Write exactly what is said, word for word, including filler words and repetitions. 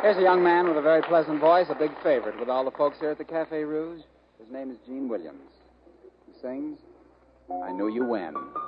Here's a young man with a very pleasant voice, a big favorite with all the folks here at the Cafe Rouge. His name is Gene Williams. He sings, I Know You When.